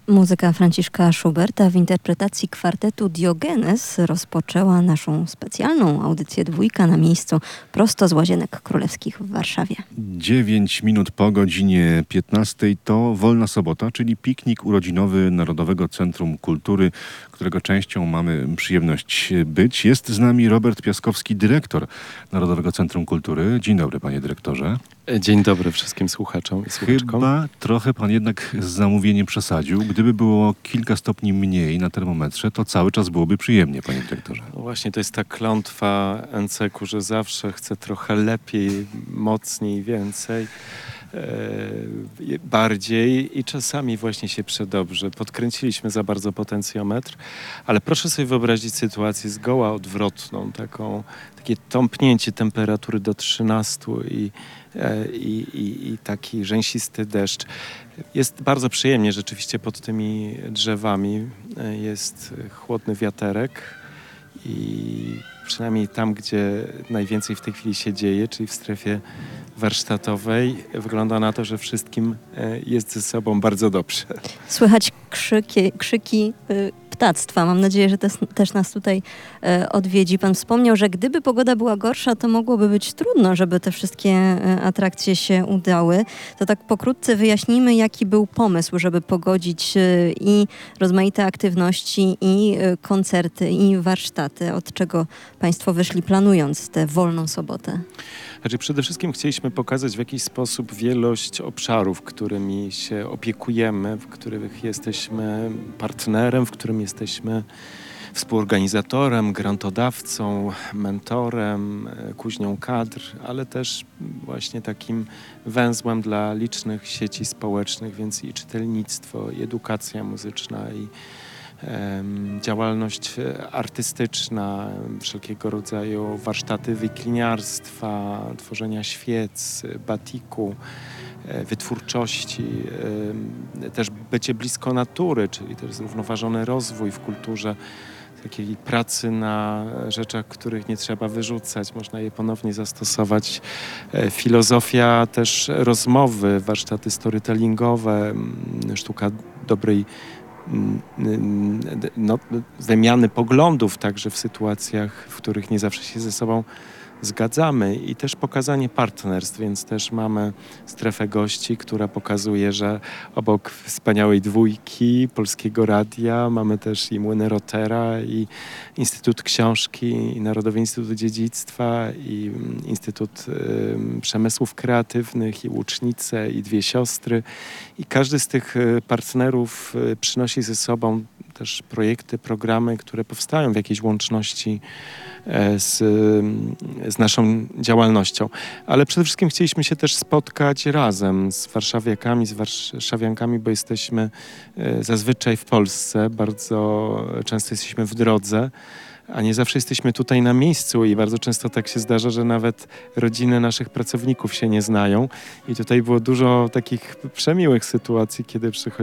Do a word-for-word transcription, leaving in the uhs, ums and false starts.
Muzyka Franciszka Schuberta w interpretacji kwartetu Diogenes rozpoczęła naszą specjalną audycję Dwójka na miejscu prosto z Łazienek Królewskich w Warszawie. Dziewięć minut po godzinie piętnastej to Wolna Sobota, czyli piknik urodzinowy Narodowego Centrum Kultury, którego częścią mamy przyjemność być. Jest z nami Robert Piaskowski, dyrektor Narodowego Centrum Kultury. Dzień dobry, panie dyrektorze. Dzień dobry wszystkim słuchaczom i słuchaczkom. Chyba trochę pan jednak z zamówieniem przesadził. Gdyby było kilka stopni mniej na termometrze, to cały czas byłoby przyjemnie, panie dyrektorze. No właśnie, to jest ta klątwa N C K u, że zawsze chce trochę lepiej, mocniej, więcej, e, bardziej i czasami właśnie się przedobrze. Podkręciliśmy za bardzo potencjometr, ale proszę sobie wyobrazić sytuację zgoła odwrotną, taką, takie tąpnięcie temperatury do trzynastu i I, i, i taki rzęsisty deszcz. Jest bardzo przyjemnie rzeczywiście pod tymi drzewami. Jest chłodny wiaterek i przynajmniej tam, gdzie najwięcej w tej chwili się dzieje, czyli w strefie warsztatowej, wygląda na to, że wszystkim jest ze sobą bardzo dobrze. Słychać krzyki, krzyki y, ptactwa. Mam nadzieję, że też, też nas tutaj y, odwiedzi. Pan wspomniał, że gdyby pogoda była gorsza, to mogłoby być trudno, żeby te wszystkie y, atrakcje się udały. To tak pokrótce wyjaśnijmy, jaki był pomysł, żeby pogodzić y, i rozmaite aktywności, i y, koncerty, i warsztaty. Od czego państwo wyszli, planując tę wolną sobotę? Znaczy, przede wszystkim chcieliśmy pokazać w jakiś sposób wielość obszarów, którymi się opiekujemy, w których jesteśmy partnerem, w którym jesteśmy współorganizatorem, grantodawcą, mentorem, kuźnią kadr, ale też właśnie takim węzłem dla licznych sieci społecznych, więc i czytelnictwo, i edukacja muzyczna, i działalność artystyczna, wszelkiego rodzaju warsztaty wykliniarstwa, tworzenia świec, batiku, wytwórczości, też bycie blisko natury, czyli też zrównoważony rozwój w kulturze, takiej pracy na rzeczach, których nie trzeba wyrzucać, można je ponownie zastosować. Filozofia też rozmowy, warsztaty storytellingowe, sztuka dobrej no, wymiany poglądów także w sytuacjach, w których nie zawsze się ze sobą zgadzamy, i też pokazanie partnerstw, więc też mamy strefę gości, która pokazuje, że obok wspaniałej dwójki Polskiego Radia mamy też i Młyny Rotera, i Instytut Książki, i Narodowy Instytut Dziedzictwa, i Instytut y, Przemysłów Kreatywnych, i Łucznice, i Dwie Siostry. I każdy z tych partnerów y, przynosi ze sobą też projekty, programy, które powstają w jakiejś łączności z, z naszą działalnością. Ale przede wszystkim chcieliśmy się też spotkać razem z warszawiakami, z warszawiankami, bo jesteśmy zazwyczaj w Polsce, bardzo często jesteśmy w drodze, a nie zawsze jesteśmy tutaj na miejscu i bardzo często tak się zdarza, że nawet rodziny naszych pracowników się nie znają. I tutaj było dużo takich przemiłych sytuacji, kiedy przychodzi